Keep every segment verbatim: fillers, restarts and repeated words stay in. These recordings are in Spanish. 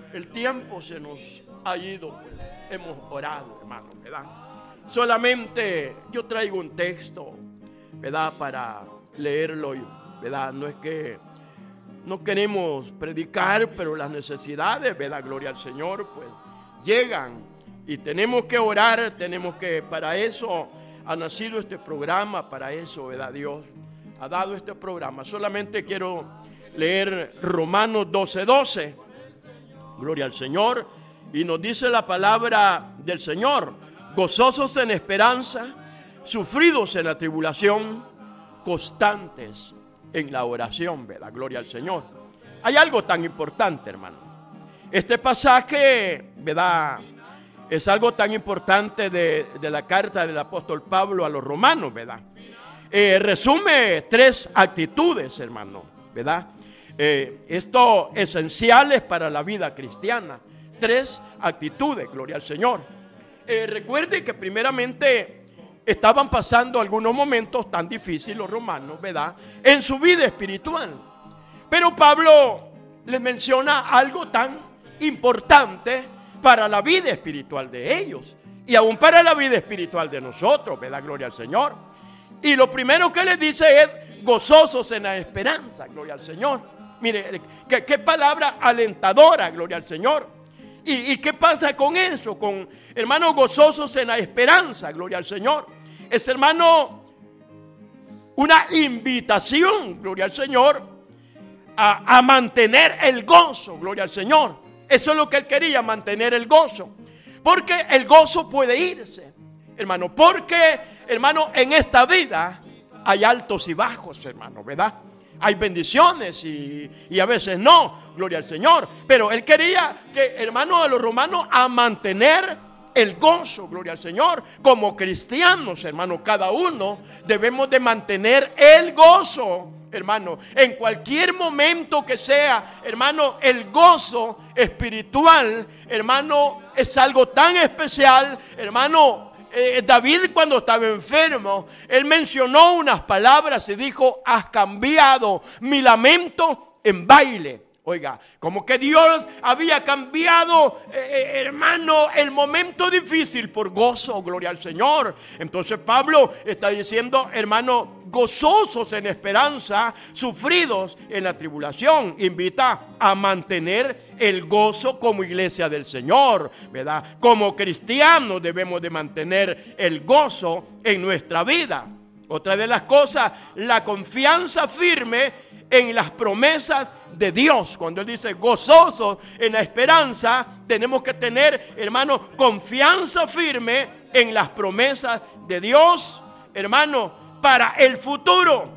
el tiempo se nos ha ido, pues, hemos orado, hermano, ¿verdad? Solamente yo traigo un texto, ¿verdad? Para leerlo, ¿verdad? No es que no queremos predicar, pero las necesidades, ¿verdad? Gloria al Señor, pues llegan y tenemos que orar, tenemos que, para eso ha nacido este programa, para eso, ¿verdad? Dios ha dado este programa. Solamente quiero leer Romanos doce doce, gloria al Señor, y nos dice la palabra del Señor: gozosos en esperanza, sufridos en la tribulación, constantes en la oración, ¿verdad? Gloria al Señor. Hay algo tan importante, hermano. Este pasaje, ¿verdad?, es algo tan importante de, de la carta del apóstol Pablo a los romanos, ¿verdad? Eh, resume tres actitudes, hermano, ¿verdad? Eh, esto esenciales para la vida cristiana. Tres actitudes, gloria al Señor. Eh, recuerde que primeramente estaban pasando algunos momentos tan difíciles los romanos, ¿verdad?, en su vida espiritual. Pero Pablo les menciona algo tan importante para la vida espiritual de ellos y aún para la vida espiritual de nosotros, ¿verdad? Gloria al Señor. Y lo primero que les dice es gozosos en la esperanza, gloria al Señor. Mire, qué, qué palabra alentadora, gloria al Señor. ¿Y, y qué pasa con eso? Con hermanos gozosos en la esperanza, gloria al Señor. Es, hermano, una invitación, gloria al Señor, a, a mantener el gozo, gloria al Señor. Eso es lo que él quería, mantener el gozo. Porque el gozo puede irse, hermano. Porque, hermano, en esta vida hay altos y bajos, hermano, ¿verdad? Hay bendiciones y, y a veces no, gloria al Señor. Pero él quería que, hermano, a los romanos a mantener el gozo, gloria al Señor. Como cristianos, hermano, cada uno debemos de mantener el gozo, hermano, en cualquier momento que sea, hermano. El gozo espiritual, hermano, es algo tan especial, hermano. Eh, David, cuando estaba enfermo, él mencionó unas palabras y dijo: has cambiado mi lamento en baile. Oiga, como que Dios había cambiado, eh, hermano, el momento difícil por gozo, gloria al Señor. Entonces Pablo está diciendo, hermano, gozosos en esperanza, sufridos en la tribulación. Invita a mantener el gozo como iglesia del Señor, ¿verdad? Como cristianos debemos de mantener el gozo en nuestra vida. Otra de las cosas, la confianza firme en las promesas de Dios. Cuando él dice gozosos en la esperanza, tenemos que tener, hermano, confianza firme en las promesas de Dios, hermano, para el futuro,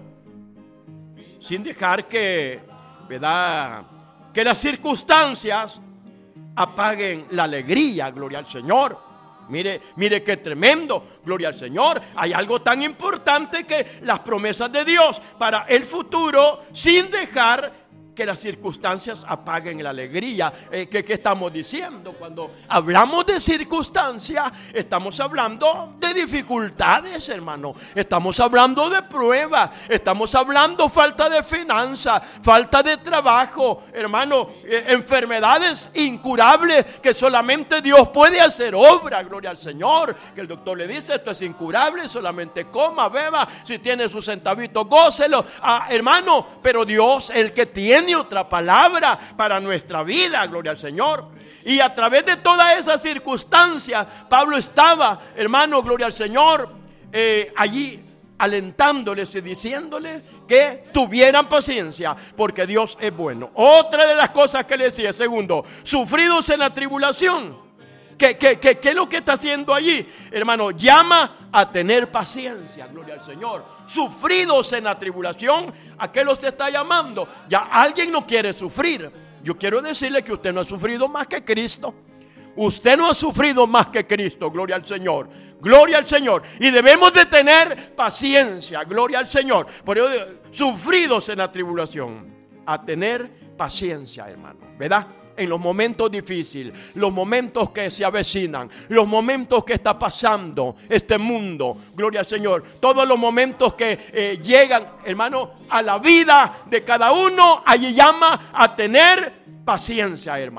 sin dejar que, ¿verdad?, que las circunstancias apaguen la alegría, gloria al Señor. Mire, mire qué tremendo, gloria al Señor. Hay algo tan importante que las promesas de Dios para el futuro, sin dejar que las circunstancias apaguen la alegría. Eh, ¿qué, ¿Qué estamos diciendo? Cuando hablamos de circunstancias, estamos hablando de dificultades, hermano. Estamos hablando de pruebas. Estamos hablando falta de finanzas, falta de trabajo, hermano. Eh, enfermedades incurables que solamente Dios puede hacer obra, gloria al Señor. Que el doctor le dice, esto es incurable, solamente coma, beba. Si tiene sus centavitos, gócelo. Ah, hermano, pero Dios, el que tiene otra palabra para nuestra vida, gloria al Señor. Y a través de todas esas circunstancias, Pablo estaba, hermano, gloria al Señor, eh, allí alentándoles y diciéndoles que tuvieran paciencia, porque Dios es bueno. Otra de las cosas que le decía, segundo, sufridos en la tribulación. ¿Qué, qué, qué, ¿Qué es lo que está haciendo allí? Hermano, llama a tener paciencia, gloria al Señor. Sufridos en la tribulación, ¿a qué los está llamando? Ya alguien no quiere sufrir. Yo quiero decirle que usted no ha sufrido más que Cristo. Usted no ha sufrido más que Cristo, gloria al Señor. Gloria al Señor. Y debemos de tener paciencia, gloria al Señor. Por eso, sufridos en la tribulación, a tener paciencia, hermano, ¿verdad? En los momentos difíciles, los momentos que se avecinan, los momentos que está pasando este mundo, gloria al Señor, todos los momentos que eh, llegan, hermano, a la vida de cada uno, allí llama a tener paciencia, hermano.